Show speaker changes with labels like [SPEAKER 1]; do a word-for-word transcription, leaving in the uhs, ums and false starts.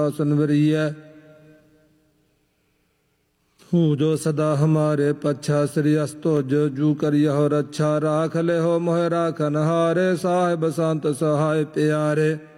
[SPEAKER 1] सुनवरिय हूँ जो सदा हमारे पच्छा श्री अस्तोज जू करियो रक्षा राख ले हो मोह राखन हारे साहिब संत सहाय प्यारे